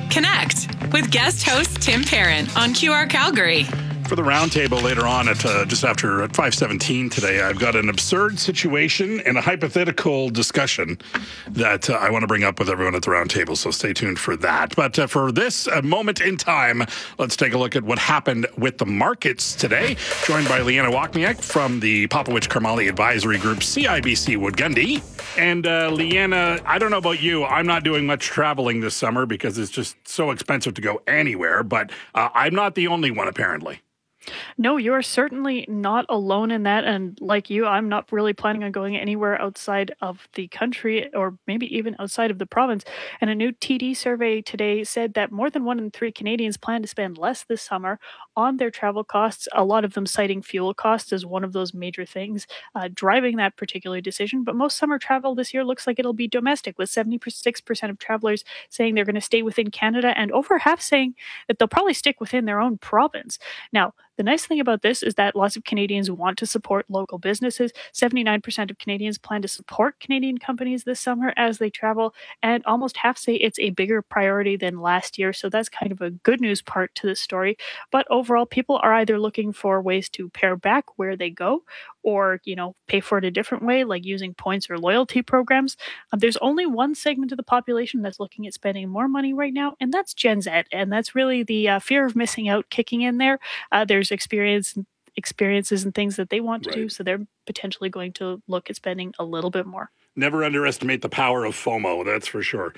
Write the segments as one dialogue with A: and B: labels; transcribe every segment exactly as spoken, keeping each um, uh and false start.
A: Connect with guest host Tim Parent on Q R Calgary.
B: For the roundtable later on at uh, just after at five seventeen today, I've got an absurd situation and a hypothetical discussion that uh, I want to bring up with everyone at the roundtable, so stay tuned for that. But uh, for this uh, moment in time, let's take a look at what happened with the markets today. Joined by Liana Wachniak from the Popowich Karmali Advisory Group, C I B C Wood Gundy. And uh, Liana, I don't know about you, I'm not doing much traveling this summer because it's just so expensive to go anywhere, but uh, I'm not the only one apparently.
C: No, you are certainly not alone in that. And like you, I'm not really planning on going anywhere outside of the country or maybe even outside of the province. And a new T D survey today said that more than one in three Canadians plan to spend less this summer on their travel costs, a lot of them citing fuel costs as one of those major things uh, driving that particular decision. But most summer travel this year looks like it'll be domestic, with seventy-six percent of travelers saying they're going to stay within Canada and over half saying that they'll probably stick within their own province. Now, the nice thing about this is that lots of Canadians want to support local businesses. seventy-nine percent of Canadians plan to support Canadian companies this summer as they travel, and almost half say it's a bigger priority than last year. So that's kind of a good news part to this story. But overall, people are either looking for ways to pare back where they go or, you know, pay for it a different way, like using points or loyalty programs. Uh, there's only one segment of the population that's looking at spending more money right now, and that's Gen Z. And that's really the uh, fear of missing out kicking in there. Uh, there's experience experiences and things that they want to right. do, so they're potentially going to look at spending a little bit more.
B: Never underestimate the power of FOMO, that's for sure.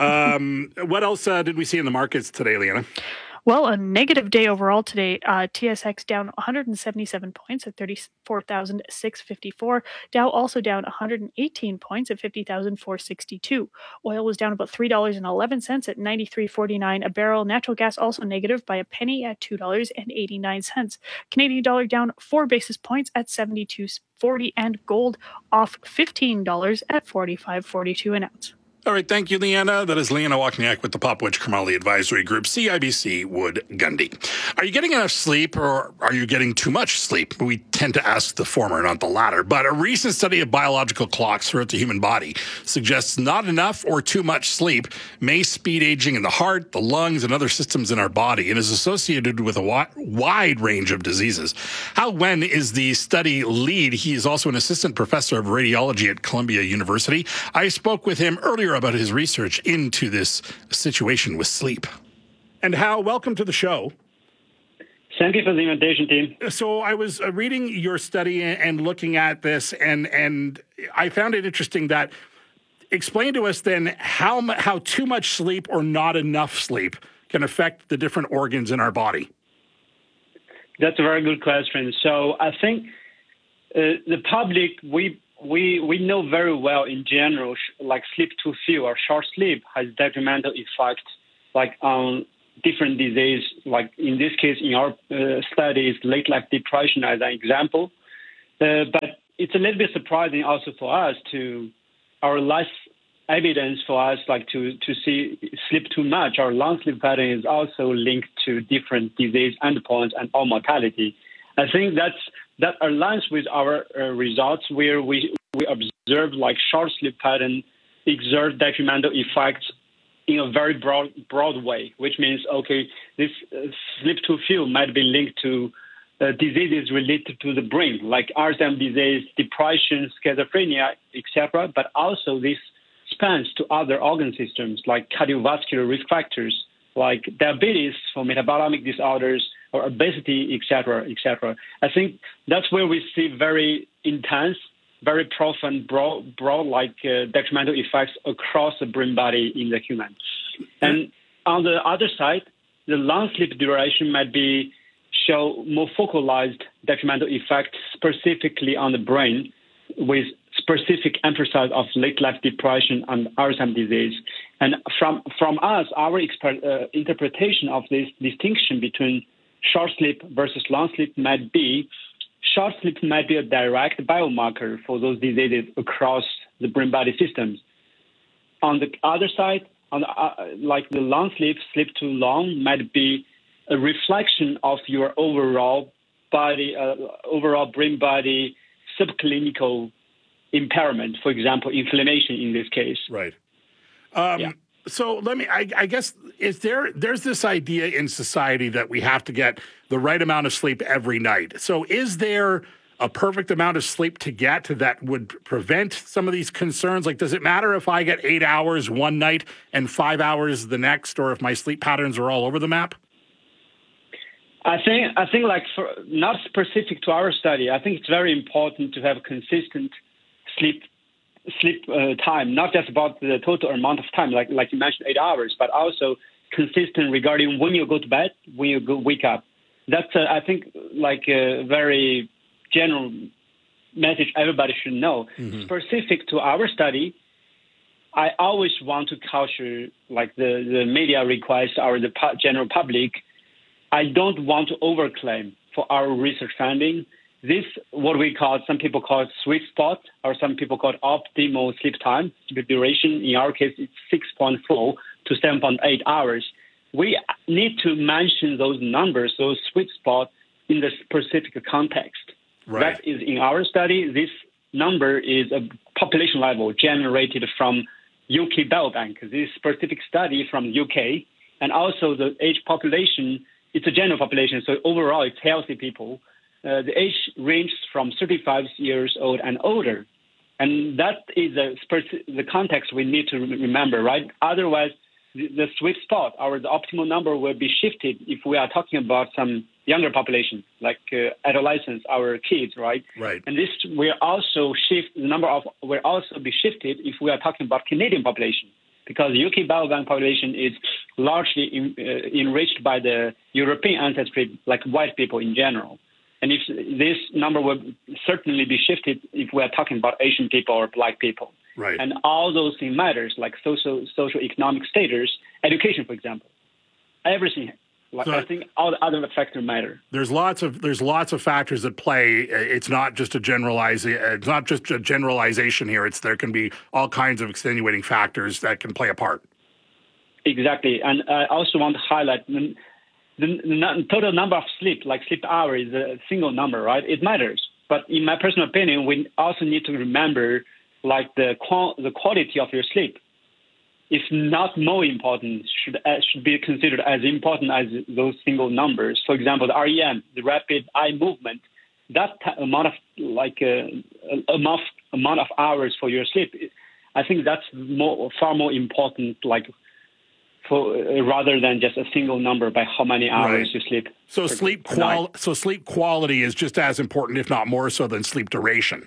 B: Um, what else uh, did we see in the markets today, Liana?
C: Well, a negative day overall today. Uh, T S X down one hundred seventy-seven points at thirty-four thousand six hundred fifty-four. Dow also down one hundred eighteen points at fifty thousand four hundred sixty-two. Oil was down about three dollars and eleven cents at ninety-three forty-nine a barrel. Natural gas also negative by a penny at two dollars and eighty-nine cents. Canadian dollar down four basis points at seventy-two forty, and gold off fifteen dollars at forty-five forty-two an ounce.
B: All right, thank you, Liana. That is Liana Wachniak with the Popowich Karmali Advisory Group, C I B C Wood Gundy. Are you getting enough sleep or are you getting too much sleep? We tend to ask the former, not the latter. But a recent study of biological clocks throughout the human body suggests not enough or too much sleep may speed aging in the heart, the lungs, and other systems in our body, and is associated with a wi- wide range of diseases. Hal Wen is the study lead. He is also an assistant professor of radiology at Columbia University. I spoke with him earlier about his research into this situation with sleep. And Hal, welcome to the show.
D: Thank you for the invitation, team.
B: So I was uh, reading your study and looking at this, and and I found it interesting that explain to us then how how too much sleep or not enough sleep can affect the different organs in our body.
D: That's a very good question. So I think uh, the public, we We we know very well in general, like sleep too few or short sleep has detrimental effects, like on different disease. Like in this case, in our uh, studies, late life depression as an example. Uh, but it's a little bit surprising also for us to our less evidence for us like to to see sleep too much. Our long sleep pattern is also linked to different disease endpoints and all mortality. I think that's that aligns with our uh, results where we we observe like short sleep pattern exert detrimental effects in a very broad broad way, which means, okay, this uh, sleep too few might be linked to uh, diseases related to the brain, like Alzheimer's disease, depression, schizophrenia, et cetera, but also this spans to other organ systems like cardiovascular risk factors, like diabetes for metabolic disorders, or obesity, et cetera, et cetera. I think that's where we see very intense, very profound, broad, broad like uh, detrimental effects across the brain body in the human. And on the other side, the long sleep duration might be show more focalized detrimental effects specifically on the brain, with specific emphasis of late life depression and Alzheimer's disease. And from from us, our expert, uh, interpretation of this distinction between short sleep versus long sleep might be, short sleep might be a direct biomarker for those diseases across the brain-body systems. On the other side, on the, uh, like the long sleep, sleep too long, might be a reflection of your overall body, uh, overall brain-body subclinical impairment, for example, inflammation in this case.
B: Right. Um, yeah. So let me, I, I guess is there, there's this idea in society that we have to get the right amount of sleep every night. So is there a perfect amount of sleep to get that would prevent some of these concerns? Like, does it matter if I get eight hours one night and five hours the next, or if my sleep patterns are all over the map?
D: I think, I think like for, not specific to our study, I think it's very important to have consistent sleep sleep uh, time, not just about the total amount of time, like like you mentioned, eight hours, but also consistent regarding when you go to bed, when you go wake up. That's, uh, I think, like a very general message everybody should know. Mm-hmm. Specific to our study, I always want to caution, like the, the media request or the pu- general public, I don't want to overclaim for our research finding. This, what we call, some people call it sweet spot, or some people call it optimal sleep time. The duration, in our case, it's six point four to seven point eight hours. We need to mention those numbers, those sweet spots, in the specific context.
B: Right.
D: That is, in our study, this number is a population level generated from U K Biobank, this specific study from the U K, and also the age population. It's a general population, so overall it's healthy people. Uh, the age ranges from thirty-five years old and older. And that is a, the context we need to remember, right? Otherwise, the, the sweet spot or the optimal number will be shifted if we are talking about some younger population, like uh, adolescents, our kids, right?
B: Right.
D: And this will also shift, the number of will also be shifted if we are talking about Canadian population, because the U K Biobank population is largely in, uh, enriched by the European ancestry, like white people in general. And if this number will certainly be shifted if we are talking about Asian people or Black people.
B: Right.
D: And all those things matters, like social, social economic status, education, for example. Everything. Like,
B: so
D: I think all the other factors matter.
B: There's lots of there's lots of factors at play. It's not just a generalize. It's not just a generalization here. It's there can be all kinds of extenuating factors that can play a part.
D: Exactly, and I also want to highlight the, the, the total number of sleep, like sleep hour, is a single number, right? It matters, but in my personal opinion, we also need to remember, like the qual- the quality of your sleep. If not more important, should uh, should be considered as important as those single numbers. For example, the R E M, the rapid eye movement, that t- amount of like uh, amount amount of hours for your sleep, I think that's more far more important, like for uh, rather than just a single number by how many hours
B: Right.
D: you sleep.
B: So
D: per,
B: sleep
D: per
B: qual
D: night.
B: so sleep quality is just as important, if not more so, than sleep duration.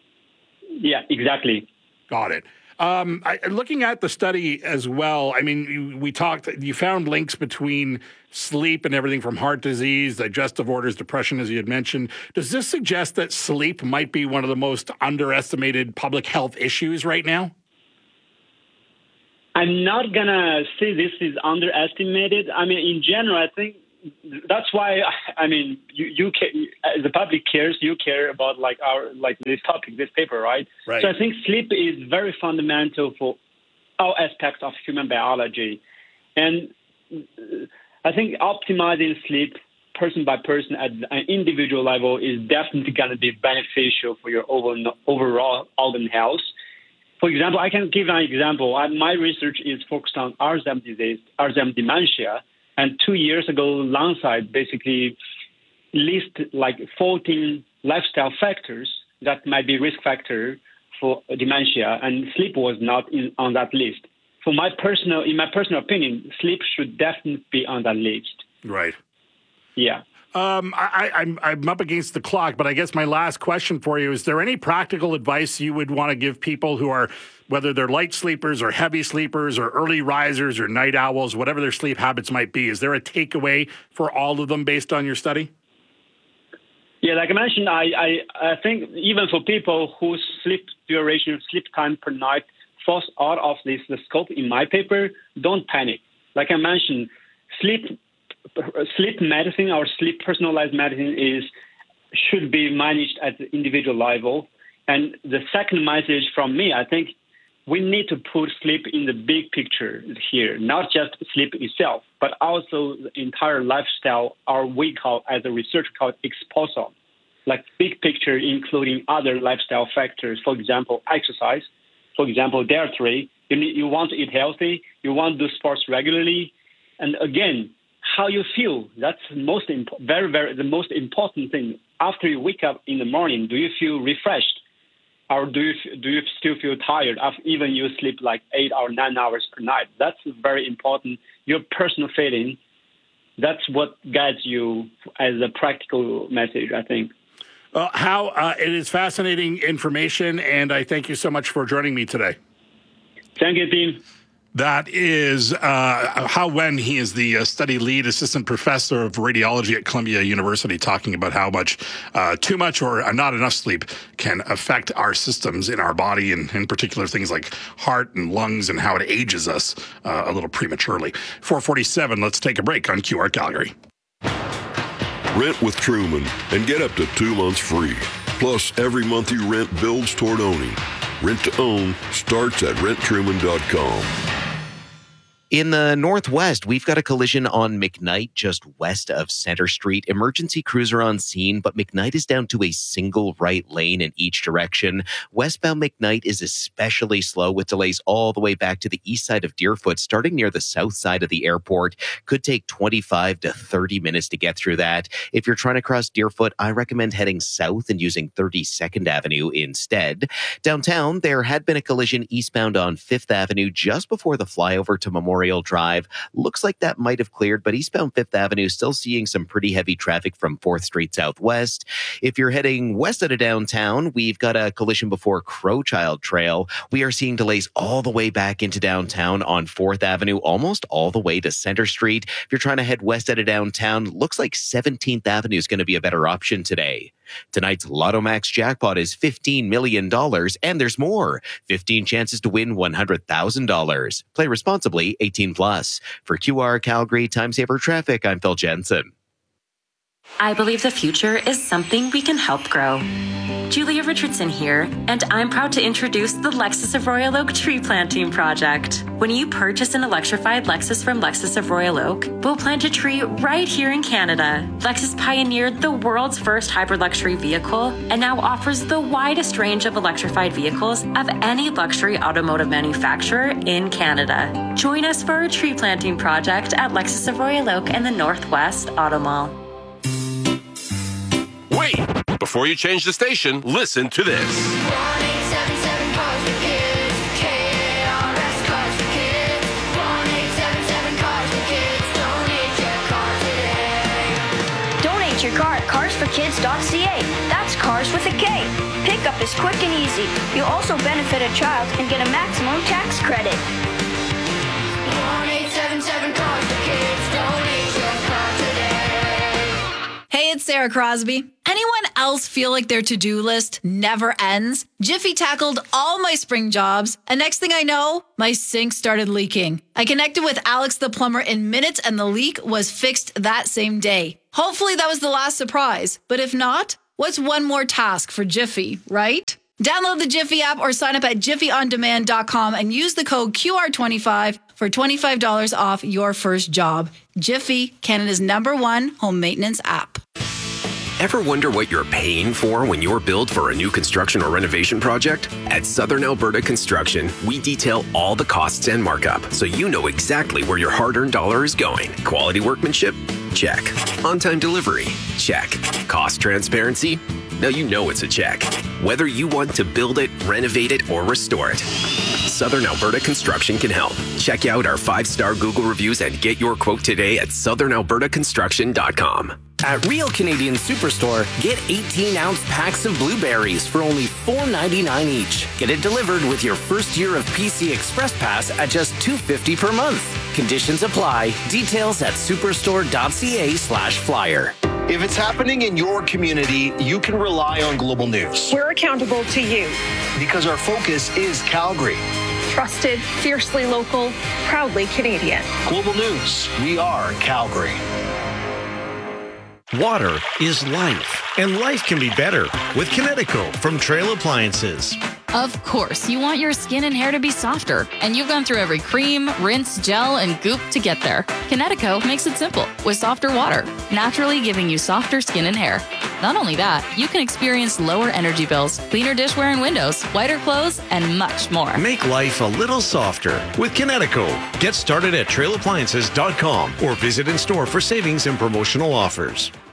D: Yeah, exactly.
B: Got it. Um, I, looking at the study as well, I mean, you, we talked, you found links between sleep and everything from heart disease, digestive disorders, depression, as you had mentioned. Does this suggest that sleep might be one of the most underestimated public health issues right now?
D: I'm not going to say this is underestimated. I mean, in general, I think that's why, I mean, you, you care, the public cares, you care about like our, like this topic, this paper, right?
B: Right.
D: So I think sleep is very fundamental for all aspects of human biology. And I think optimizing sleep person by person at an individual level is definitely going to be beneficial for your overall, overall organ health. For example, I can give an example. I, my research is focused on Alzheimer's disease, Alzheimer's dementia. And two years ago, Lancet basically listed like fourteen lifestyle factors that might be risk factor for dementia, and sleep was not in, on that list. For my personal, in my personal opinion, sleep should definitely be on that list.
B: Right.
D: Yeah.
B: Um, I, I'm, I'm up against the clock, but I guess my last question for you, is there any practical advice you would want to give people who are, whether they're light sleepers or heavy sleepers or early risers or night owls, whatever their sleep habits might be? Is there a takeaway for all of them based on your study?
D: Yeah, like I mentioned, I, I, I think even for people whose sleep duration, sleep time per night falls out of this the scope in my paper, don't panic. Like I mentioned, sleep sleep medicine or sleep personalized medicine is should be managed at the individual level. And the second message from me, I think we need to put sleep in the big picture here, not just sleep itself, but also the entire lifestyle, or we call, as a research called exposure, like big picture, including other lifestyle factors. For example, exercise. For example, dietary. You need, you want to eat healthy. You want to do sports regularly. And again, how you feel, that's the most imp- very, very the most important thing. After you wake up in the morning, do you feel refreshed? Or do you do you still feel tired after even you sleep like eight or nine hours per night? That's very important. Your personal feeling, that's what guides you as a practical message, I think.
B: Well, Hao, uh, it is fascinating information, and I thank you so much for joining me today.
D: Thank you, team.
B: That is uh, Hao Wen. He is the uh, study lead assistant professor of radiology at Columbia University, talking about how much uh, too much or uh, not enough sleep can affect our systems in our body, and in particular things like heart and lungs, and how it ages us uh, a little prematurely. four forty-seven, let's take a break on Q R Calgary.
E: Rent with Truman and get up to two months free. Plus, every month you rent builds toward owning. Rent to own starts at rent truman dot com.
F: In the Northwest, we've got a collision on McKnight just west of Center Street. Emergency crews are on scene, but McKnight is down to a single right lane in each direction. Westbound McKnight is especially slow, with delays all the way back to the east side of Deerfoot, starting near the south side of the airport. Could take twenty-five to thirty minutes to get through that. If you're trying to cross Deerfoot, I recommend heading south and using thirty-second Avenue instead. Downtown, there had been a collision eastbound on Fifth Avenue just before the flyover to Memorial Drive. Looks like that might have cleared, but eastbound Fifth Avenue still seeing some pretty heavy traffic from fourth Street Southwest. If you're heading west out of downtown, we've got a collision before Crowchild Trail. We are seeing delays all the way back into downtown on fourth Avenue, almost all the way to Center Street. If you're trying to head west out of downtown, looks like seventeenth Avenue is going to be a better option today. Tonight's Lotto Max jackpot is fifteen million dollars, and there's more. fifteen chances to win one hundred thousand dollars. Play responsibly, eighteen plus. For Q R Calgary Time Saver Traffic, I'm Phil Jensen.
G: I believe the future is something we can help grow. Julia Richardson here, and I'm proud to introduce the Lexus of Royal Oak Tree Planting Project. When you purchase an electrified Lexus from Lexus of Royal Oak, we'll plant a tree right here in Canada. Lexus pioneered the world's first hybrid luxury vehicle and now offers the widest range of electrified vehicles of any luxury automotive manufacturer in Canada. Join us for our tree planting project at Lexus of Royal Oak and the Northwest Auto Mall.
H: Wait! Before you change the station, listen to this.
I: one eight seven seven Cars for Kids. K A R S Cars for Kids. one eight seven seven Cars for Kids. Donate your car today.
J: Donate your car at cars for kids dot c a. That's cars with a K. Pickup is quick and easy. You'll also benefit a child and get a maximum tax credit.
I: one eight seven seven Cars for Kids. Donate your car today.
K: Hey, it's Sarah Crosby. Anyone else feel like their to-do list never ends? Jiffy tackled all my spring jobs, and next thing I know, my sink started leaking. I connected with Alex the plumber in minutes, and the leak was fixed that same day. Hopefully that was the last surprise, but if not, what's one more task for Jiffy, right? Download the Jiffy app or sign up at jiffy on demand dot com and use the code Q R twenty-five for twenty-five dollars off your first job. Jiffy, Canada's number one home maintenance app.
L: Ever wonder what you're paying for when you're billed for a new construction or renovation project? At Southern Alberta Construction, we detail all the costs and markup, so you know exactly where your hard-earned dollar is going. Quality workmanship? Check. On-time delivery? Check. Cost transparency? Now you know it's a check. Whether you want to build it, renovate it, or restore it, Southern Alberta Construction can help. Check out our five-star Google reviews and get your quote today at southern alberta construction dot com.
M: At Real Canadian Superstore, get eighteen ounce packs of blueberries for only four ninety-nine each. Get it delivered with your first year of P C Express Pass at just two fifty per month. Conditions apply. Details at superstore dot c a slash flyer.
N: If it's happening in your community, you can rely on Global News.
O: We're accountable to you.
N: Because our focus is Calgary.
O: Trusted, fiercely local, proudly Canadian.
N: Global News, we are Calgary.
P: Water is life, and life can be better with Kinetico from Trail Appliances. Of course, you want your skin and hair to be softer, and you've gone through every cream, rinse, gel, and goop to get there. Kinetico makes it simple with softer water, naturally giving you softer skin and hair. Not only that, you can experience lower energy bills, cleaner dishware and windows, whiter clothes, and much more.
Q: Make life a little softer with Kinetico. Get started at trail appliances dot com or visit in store for savings and promotional offers.